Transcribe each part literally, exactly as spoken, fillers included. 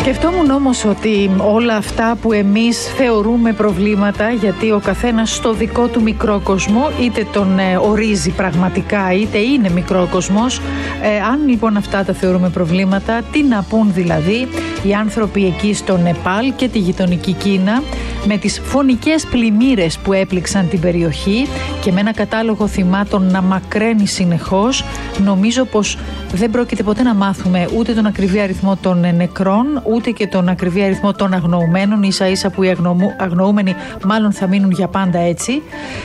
Σκεφτόμουν όμως ότι όλα αυτά που εμείς θεωρούμε προβλήματα, γιατί ο καθένας στο δικό του μικρό κόσμο είτε τον ε, ορίζει πραγματικά είτε είναι μικρό κοσμός, ε, αν λοιπόν αυτά τα θεωρούμε προβλήματα, τι να πούν δηλαδή οι άνθρωποι εκεί στο Νεπάλ και τη γειτονική Κίνα, με τις φωνικές πλημμύρες που έπληξαν την περιοχή και με ένα κατάλογο θυμάτων να μακραίνει συνεχώς. Νομίζω πως δεν πρόκειται ποτέ να μάθουμε ούτε τον ακριβή αριθμό των νεκρών, ούτε και τον ακριβή αριθμό των αγνοουμένων, ίσα ίσα που οι αγνοούμενοι μάλλον θα μείνουν για πάντα έτσι.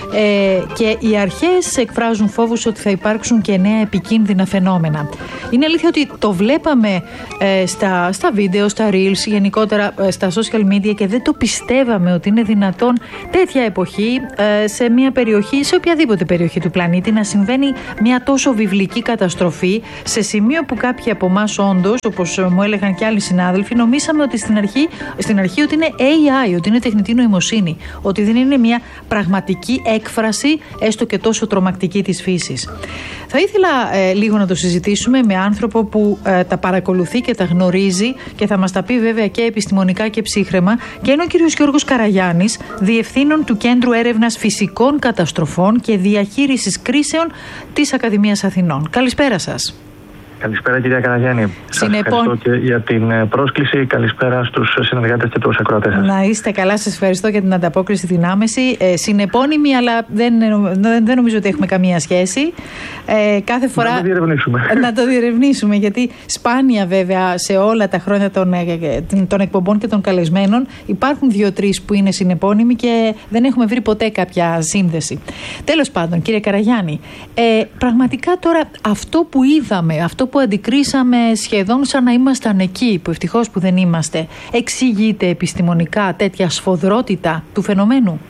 Ε, και οι αρχές εκφράζουν φόβους ότι θα υπάρξουν και νέα επικίνδυνα φαινόμενα. Είναι αλήθεια ότι το βλέπαμε ε, στα, στα βίντεο, στα reels, γενικότερα ε, στα social media, και δεν το πιστεύαμε ότι είναι δυνατόν τέτοια εποχή ε, σε μια περιοχή, σε οποιαδήποτε περιοχή του πλανήτη, να συμβαίνει μια τόσο βιβλική καταστροφή, σε σημείο που κάποιοι από εμάς όντως, όπως μου έλεγαν και άλλοι συνάδελφοι, νομίσαμε ότι στην αρχή, στην αρχή ότι είναι έι άι, ότι είναι τεχνητή νοημοσύνη, ότι δεν είναι μια πραγματική έκφραση, έστω και τόσο τρομακτική, της φύσης. Θα ήθελα ε, λίγο να το συζητήσουμε με άνθρωπο που ε, τα παρακολουθεί και τα γνωρίζει και θα μας τα πει βέβαια και επιστημονικά και ψύχραιμα, και είναι ο κύριος Γιώργος Καραγιάννης, διευθύνων του Κέντρου Έρευνας Φυσικών Καταστροφών και Διαχείρισης Κρίσεων της Ακαδημίας Αθηνών. Καλησπέρα σας. Καλησπέρα κυρία Καραγιάννη. Σας ευχαριστώ και για την πρόσκληση. Καλησπέρα στους συνεργάτες και τους ακροατές σας. Να είστε καλά, σας ευχαριστώ για την ανταπόκριση, την άμεση. Ε, συνεπώνυμη, αλλά δεν, δεν, δεν νομίζω ότι έχουμε καμία σχέση. Ε, κάθε φορά... Να το διερευνήσουμε. Να το διερευνήσουμε, γιατί σπάνια βέβαια σε όλα τα χρόνια των, των εκπομπών και των καλεσμένων υπάρχουν δύο-τρεις που είναι συνεπώνυμοι και δεν έχουμε βρει ποτέ κάποια σύνδεση. Τέλος πάντων, κύριε Καραγιάννη, ε, πραγματικά τώρα αυτό που είδαμε, αυτό που αντικρίσαμε σχεδόν σαν να ήμασταν εκεί, που ευτυχώς που δεν είμαστε, εξηγείται επιστημονικά τέτοια σφοδρότητα του φαινομένου?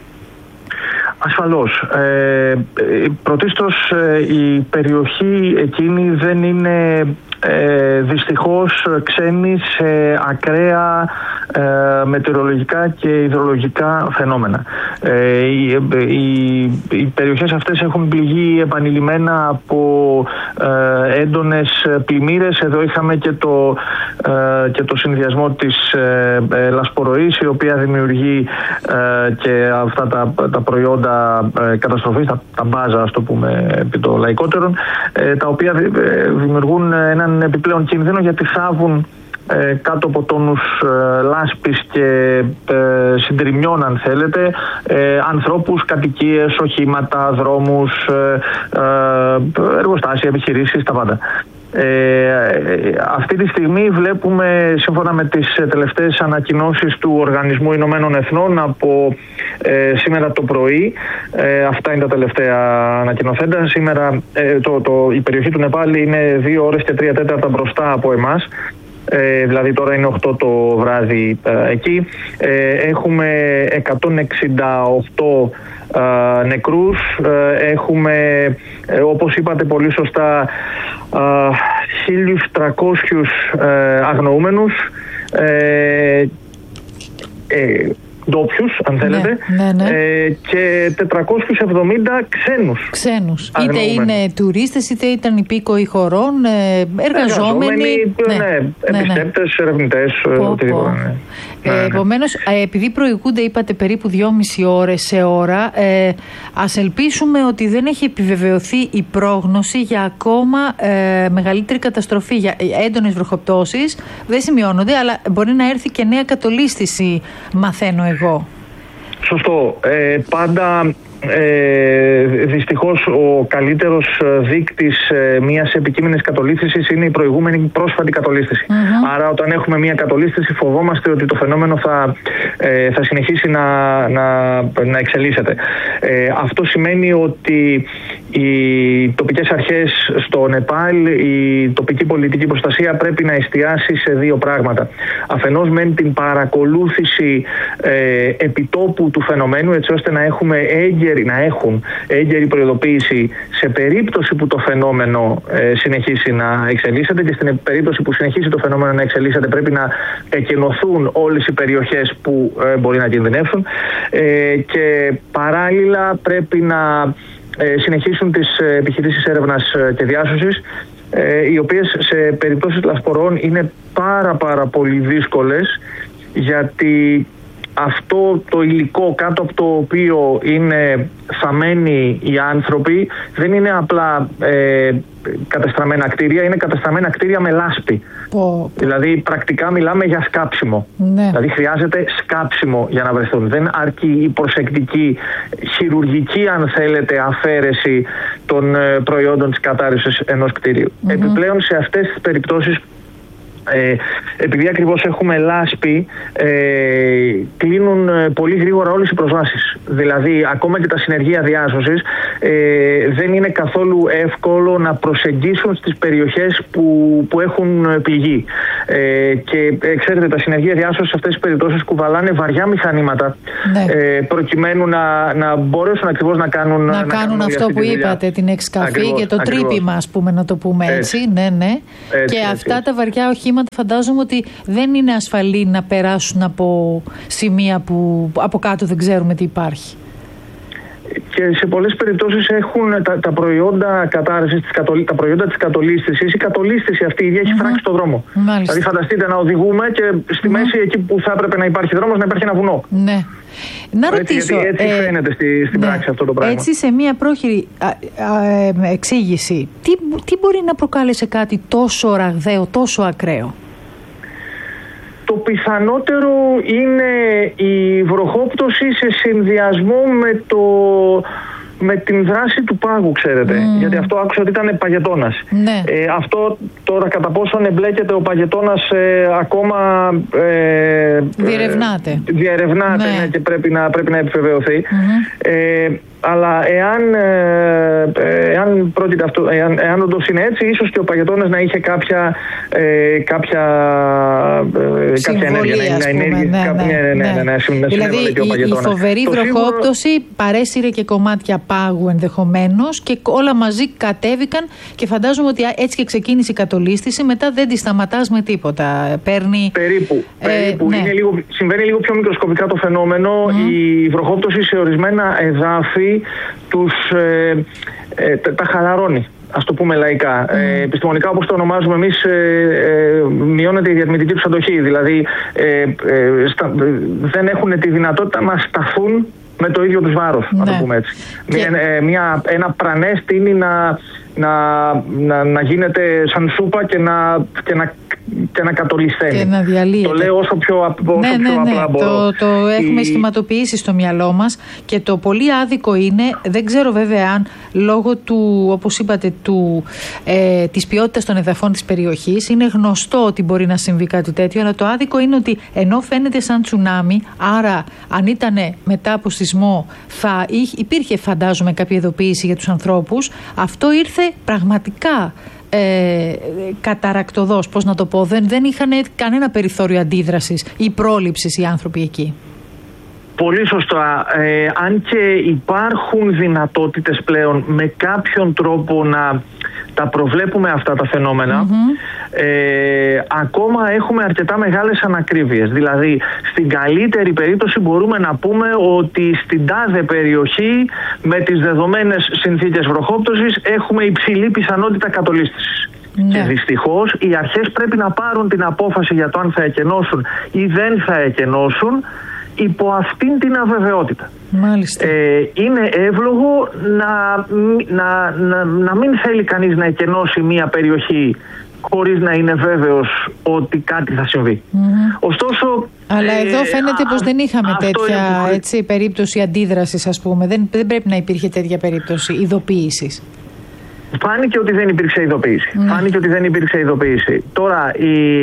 Ασφαλώς. Ε, πρωτίστως ε, η περιοχή εκείνη δεν είναι ε, δυστυχώς ξένη σε ακραία ε, μετεωρολογικά και υδρολογικά φαινόμενα. Ε, οι, οι, οι περιοχές αυτές έχουν πληγεί επανειλημμένα από ε, έντονες πλημμύρες. Εδώ είχαμε και το, ε, και το συνδυασμό της ε, ε, λασποροής, η οποία δημιουργεί ε, και αυτά τα, τα προϊόντα ε, καταστροφής, τα, τα μπάζα, ας το πούμε επί το λαϊκότερον, ε, τα οποία ε, δημιουργούν έναν επιπλέον κίνδυνο, γιατί θάβουν ε, κάτω από τόνους ε, λάσπης και ε, συντριμμιών, αν θέλετε, ε, ανθρώπους, κατοικίες, οχήματα, δρόμους, ε, ε, εργοστάσια, επιχειρήσεις, τα πάντα. Ε, αυτή τη στιγμή βλέπουμε, σύμφωνα με τις τελευταίες ανακοινώσεις του Οργανισμού Ηνωμένων Εθνών από ε, σήμερα το πρωί, ε, αυτά είναι τα τελευταία ανακοινωθέντα. Σήμερα ε, το, το, η περιοχή του Νεπάλ είναι δύο ώρες και τρία τέταρτα μπροστά από εμάς. Ε, δηλαδή τώρα είναι οκτώ το βράδυ ε, εκεί. Ε, έχουμε εκατόν εξήντα οκτώ ε, νεκρούς. Ε, έχουμε, ε, όπως είπατε πολύ σωστά, ε, χίλιους τριακόσιους ε, αγνοούμενους. Ε, ε, ντόπιους, αν θέλετε, ναι, ναι, ναι. Ε, και τετρακόσιους εβδομήντα ξένους. Ξένους. Είτε είναι τουρίστες, είτε ήταν υπήκοοι χωρών, ε, εργαζόμενοι. Ναι, ναι, ναι, επιστέπτες, ναι. ερευνητές, οτιδήποτε. Ναι. Ε, ναι, ναι. Επομένως, επειδή προηγούνται, είπατε, περίπου δυόμιση ώρες σε ώρα, ε, ας ελπίσουμε ότι δεν έχει επιβεβαιωθεί η πρόγνωση για ακόμα ε, μεγαλύτερη καταστροφή, για έντονες βροχοπτώσεις. Δεν σημειώνονται, αλλά μπορεί να έρθει και νέα κατολίσθηση, μαθαίνω εγώ. Σωστό. Ε, πάντα ε, δυστυχώς ο καλύτερος δείκτης ε, μιας επικείμενης κατολίσθησης είναι η προηγούμενη πρόσφατη κατολίσθηση. Mm-hmm. Άρα όταν έχουμε μια κατολίσθηση φοβόμαστε ότι το φαινόμενο θα, ε, θα συνεχίσει να, να, να εξελίσσεται. Ε, αυτό σημαίνει ότι οι τοπικές αρχές στο Νεπάλ, η τοπική πολιτική προστασία πρέπει να εστιάσει σε δύο πράγματα. Αφενός μεν την παρακολούθηση ε, επιτόπου του φαινομένου, έτσι ώστε να έχουμε έγκαιρη, να έχουν έγκαιρη προειδοποίηση σε περίπτωση που το φαινόμενο ε, συνεχίσει να εξελίσσεται, και στην περίπτωση που συνεχίσει το φαινόμενο να εξελίσσεται πρέπει να εκενωθούν όλες οι περιοχές που ε, μπορεί να κινδυνεύσουν, ε, και παράλληλα πρέπει να συνεχίσουν τις επιχειρήσεις έρευνας και διάσωσης ε, οι οποίες σε περιπτώσεις λασπορών είναι πάρα πάρα πολύ δύσκολες, γιατί αυτό το υλικό κάτω από το οποίο είναι θαμμένοι οι άνθρωποι δεν είναι απλά ε, κατεστραμμένα κτίρια, είναι κατεστραμμένα κτίρια με λάσπη. Oh. Δηλαδή πρακτικά μιλάμε για σκάψιμο. Ναι. Δηλαδή χρειάζεται σκάψιμο για να βρεθούν. Δεν αρκεί η προσεκτική, χειρουργική αν θέλετε, αφαίρεση των ε, προϊόντων της κατάρρευσης ενός κτίριου. Mm-hmm. Επιπλέον σε αυτές τις περιπτώσεις, Ε, επειδή ακριβώς έχουμε λάσπη, ε, κλείνουν ε, πολύ γρήγορα όλες οι προσβάσεις. Δηλαδή ακόμα και τα συνεργεία διάσωσης ε, δεν είναι καθόλου εύκολο να προσεγγίσουν στις περιοχές που, που έχουν πληγεί. Ε, και ε, ξέρετε, τα συνεργεία διάσωσης σε αυτές τις περιπτώσεις κουβαλάνε βαριά μηχανήματα, ναι. ε, προκειμένου να, να μπορέσουν ακριβώς να κάνουν, να, να κάνουν αυτό που είπατε, την εξκαφή και το ακριβώς. τρύπημα, ας πούμε, να το πούμε έτσι. έτσι. Ναι, ναι. Έτσι, και αυτά έτσι. Τα βαριά οχήματα φαντάζομαι ότι δεν είναι ασφαλή να περάσουν από σημεία που από κάτω δεν ξέρουμε τι υπάρχει. Και σε πολλές περιπτώσεις έχουν τα, τα προϊόντα κατάρρευσης, τα προϊόντα της κατολίσθησης, η κατολίσθηση αυτή η ίδια έχει mm-hmm. φράξει το δρόμο. Μάλιστα. Δηλαδή φανταστείτε να οδηγούμε και στη mm-hmm. μέση, εκεί που θα έπρεπε να υπάρχει δρόμος, να υπάρχει ένα βουνό. Ναι. Να έτσι, ρωτήσω, γιατί έτσι ε, φαίνεται στη, στην ναι. πράξη αυτό το πράγμα. Έτσι, σε μία πρόχειρη α, α, α, εξήγηση, τι, τι μπορεί να προκάλεσε κάτι τόσο ραγδαίο, τόσο ακραίο? Το πιθανότερο είναι η βροχόπτωση σε συνδυασμό με, το, με την δράση του πάγου, ξέρετε. Mm. Γιατί αυτό άκουσα ότι ήταν παγετώνας. Ναι. Ε, αυτό τώρα κατά πόσον εμπλέκεται ο παγετώνας ε, ακόμα ε, διερευνάται, ε, διερευνάται ναι. Ναι, και πρέπει να, πρέπει να επιβεβαιωθεί. Mm-hmm. Ε, αλλά εάν, ε, εάν, πρόκειται αυτό, εάν, εάν όντως είναι έτσι, ίσως και ο παγετώνας να είχε κάποια, ε, κάποια, ε, κάποια ενέργεια. Να, ναι, ναι, κάποια, ναι, ναι, ναι, ναι, ναι, δηλαδή η, η φοβερή το βροχόπτωση σίγουρο... παρέσυρε και κομμάτια πάγου ενδεχομένως και όλα μαζί κατέβηκαν και φαντάζομαι ότι έτσι και ξεκίνησε η κατολίσθηση, μετά δεν τη σταματάς με τίποτα. Παίρνει... Περίπου. Ε, περίπου. Ναι. Είναι λίγο, συμβαίνει λίγο πιο μικροσκοπικά το φαινόμενο. Mm. Η βροχόπτωση σε ορισμένα εδάφη τους, ε, ε, τα, τα χαλαρώνει, ας το πούμε λαϊκά. Mm. Ε, επιστημονικά, όπως το ονομάζουμε εμείς, ε, ε, μειώνεται η διατμητική τους αντοχή. Δηλαδή ε, ε, στα, δεν έχουν τη δυνατότητα να σταθούν με το ίδιο τους βάρος, ναι. να το πούμε έτσι. Και... Μια, ε, μια, ένα πρανές τείνει να, να, να, να γίνεται σαν σούπα και να, και να και να κατολισθαίνει. Και να διαλύεται. Το λέω όσο πιο, όσο ναι, πιο ναι, ναι. απλά μπορώ. Το, το έχουμε η... σχηματοποιήσει στο μυαλό μας και το πολύ άδικο είναι, δεν ξέρω βέβαια αν λόγω του, όπως είπατε, του, ε, της ποιότητας των εδαφών της περιοχής, είναι γνωστό ότι μπορεί να συμβεί κάτι τέτοιο, αλλά το άδικο είναι ότι ενώ φαίνεται σαν τσουνάμι, άρα αν ήταν μετά από σεισμό θα υπήρχε, φαντάζομαι, κάποια ειδοποίηση για τους ανθρώπους, αυτό ήρθε πραγματικά Ε, καταρακτωδώς, πώς να το πω, δεν, δεν είχαν κανένα περιθώριο αντίδρασης ή πρόληψης οι άνθρωποι εκεί. Πολύ σωστά. Ε, αν και υπάρχουν δυνατότητες πλέον με κάποιον τρόπο να τα προβλέπουμε αυτά τα φαινόμενα, mm-hmm. ε, ακόμα έχουμε αρκετά μεγάλες ανακρίβειες. Δηλαδή, στην καλύτερη περίπτωση μπορούμε να πούμε ότι στην τάδε περιοχή με τις δεδομένες συνθήκες βροχόπτωσης έχουμε υψηλή πιθανότητα κατολίσθησης. Ναι. Και δυστυχώς οι αρχές πρέπει να πάρουν την απόφαση για το αν θα εκενώσουν ή δεν θα εκενώσουν υπό αυτήν την αβεβαιότητα. Μάλιστα. Ε, είναι εύλογο να, να, να, να μην θέλει κανείς να εκενώσει μια περιοχή χωρίς να είναι βέβαιος ότι κάτι θα συμβεί. Mm-hmm. Ωστόσο... Αλλά ε, εδώ φαίνεται α, πως δεν είχαμε τέτοια είναι... έτσι, περίπτωση αντίδρασης, ας πούμε. Δεν, δεν πρέπει να υπήρχε τέτοια περίπτωση ειδοποίησης. Φάνηκε ότι δεν υπήρξε ειδοποίηση. Mm. Φάνηκε ότι δεν υπήρξε ειδοποίηση. Τώρα, η...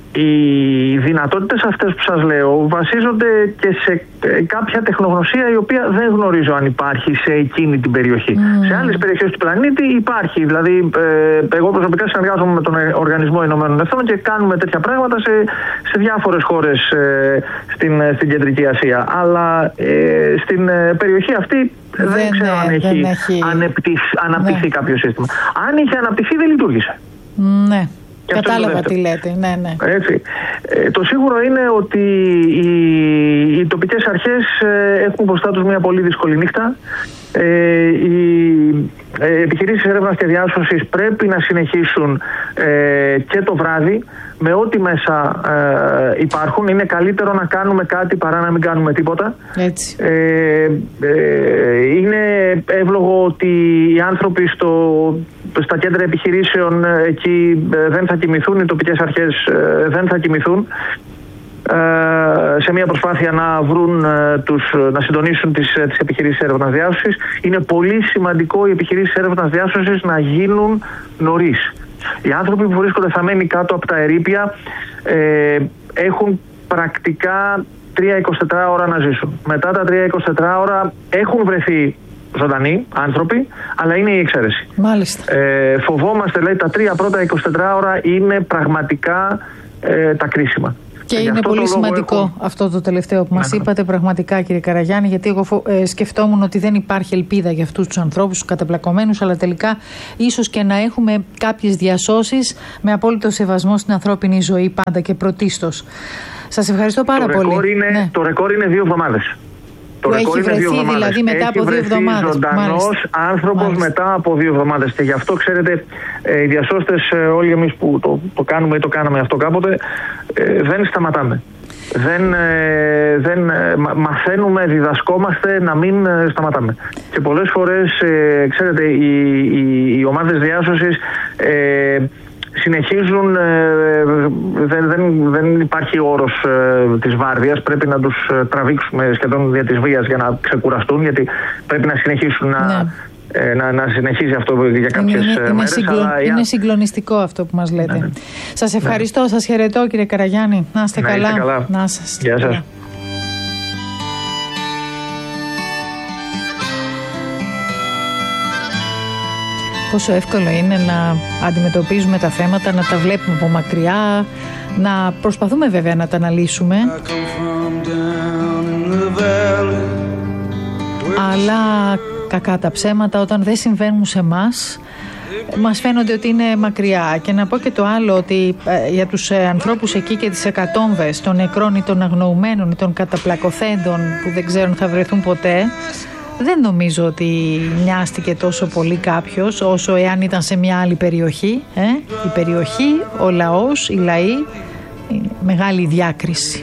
οι δυνατότητες αυτές που σας λέω βασίζονται και σε κάποια τεχνογνωσία η οποία δεν γνωρίζω αν υπάρχει σε εκείνη την περιοχή. Mm. Σε άλλες περιοχές του πλανήτη υπάρχει. Δηλαδή, ε, εγώ προσωπικά συνεργάζομαι με τον Οργανισμό Ηνωμένων Εθνών και κάνουμε τέτοια πράγματα σε, σε διάφορες χώρες ε, στην, στην Κεντρική Ασία. Αλλά ε, στην ε, περιοχή αυτή δεν, δεν ξέρω ναι, αν έχει, έχει... Ανεπτυχ, αναπτυχθεί ναι. κάποιο σύστημα. Αν είχε αναπτυχθεί, δεν λειτουργήσε. Ναι. Κατάλαβα τι λέτε, ναι, ναι. Έτσι. Ε, το σίγουρο είναι ότι οι, οι τοπικές αρχές ε, έχουν μπροστά τους μια πολύ δύσκολη νύχτα. Ε, οι, οι επιχειρήσεις έρευνας και διάσωσης πρέπει να συνεχίσουν ε, και το βράδυ με ό,τι μέσα ε, υπάρχουν. Είναι καλύτερο να κάνουμε κάτι παρά να μην κάνουμε τίποτα. Έτσι. Ε, ε, είναι εύλογο ότι οι άνθρωποι στο, στα κέντρα επιχειρήσεων ε, εκεί ε, δεν θα κοιμηθούν, οι τοπικές αρχές ε, δεν θα κοιμηθούν, σε μια προσπάθεια να βρουν τους, να συντονίσουν τις, τις επιχειρήσεις έρευνας διάσωσης. Είναι πολύ σημαντικό οι επιχειρήσεις έρευνας διάσωσης να γίνουν νωρίς. Οι άνθρωποι που βρίσκονται θαμμένοι κάτω από τα ερείπια ε, έχουν πρακτικά τρία εικοσιτέσσερις ώρα να ζήσουν. Μετά τα τρία εικοσιτέσσερις ώρα έχουν βρεθεί ζωντανοί άνθρωποι, αλλά είναι η εξαίρεση. Μάλιστα. Ε, φοβόμαστε, λέει, τα τρία πρώτα εικοσιτέσσερις ώρα είναι πραγματικά ε, τα κρίσιμα. Και είναι πολύ σημαντικό έχω... αυτό το τελευταίο που μας ναι, είπατε, πραγματικά, κύριε Καραγιάννη, γιατί εγώ φο... ε, σκεφτόμουν ότι δεν υπάρχει ελπίδα για αυτούς τους ανθρώπους, τους καταπλακωμένους, αλλά τελικά ίσως και να έχουμε κάποιες διασώσεις με απόλυτο σεβασμό στην ανθρώπινη ζωή πάντα και πρωτίστως. Σας ευχαριστώ πάρα το πολύ. Ρεκόρ είναι, ναι. Το ρεκόρ είναι δύο εβδομάδες. Το που έχει βρεθεί δηλαδή μετά έχει από δύο εβδομάδες. Ζωντανός άνθρωπος μετά από δύο εβδομάδες. Και γι' αυτό, ξέρετε, ε, οι διασώστες, ε, όλοι εμείς που το, το κάνουμε ή το κάναμε αυτό κάποτε, ε, δεν σταματάμε. Δεν, ε, δεν ε, μαθαίνουμε, διδασκόμαστε να μην ε, σταματάμε. Και πολλές φορές, ε, ξέρετε, οι, οι, οι ομάδες διάσωσης ε, συνεχίζουν, ε, δεν, δεν, δεν υπάρχει όρος ε, της βάρδιας, πρέπει να τους ε, τραβήξουμε σχεδόν δια της βίας για να ξεκουραστούν, γιατί πρέπει να συνεχίσουν να, ναι. ε, να, να συνεχίζει αυτό για κάποιες είναι, είναι, μέρες. συγκλο, αλλά, είναι για... συγκλονιστικό αυτό που μας λέτε. Ναι, ναι. Σας ευχαριστώ, ναι. Σας χαιρετώ, κύριε Καραγιάννη. Να είστε να καλά. καλά. Να σας. Γεια σας. Πόσο εύκολο είναι να αντιμετωπίζουμε τα θέματα, να τα βλέπουμε από μακριά, να προσπαθούμε βέβαια να τα αναλύσουμε. Αλλά κακά τα ψέματα όταν δεν συμβαίνουν σε εμάς, μας φαίνονται ότι είναι μακριά. Και να πω και το άλλο, ότι ε, για τους ε, ανθρώπους εκεί και τις εκατόμβες των νεκρών ή των αγνοουμένων ή των καταπλακωθέντων που δεν ξέρουν θα βρεθούν ποτέ, δεν νομίζω ότι νοιάστηκε τόσο πολύ κάποιος όσο εάν ήταν σε μια άλλη περιοχή. Ε? Η περιοχή, ο λαός, οι λαοί, μεγάλη διάκριση.